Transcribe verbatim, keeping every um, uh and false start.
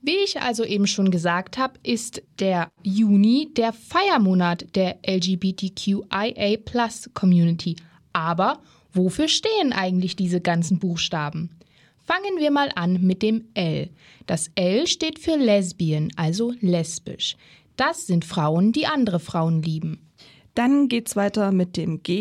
Wie ich also eben schon gesagt habe, ist der Juni der Feiermonat der L G B T Q I A Plus Community. Aber wofür stehen eigentlich diese ganzen Buchstaben? Fangen wir mal an mit dem L. Das L steht für Lesbian, also lesbisch. Das sind Frauen, die andere Frauen lieben. Dann geht's weiter mit dem G.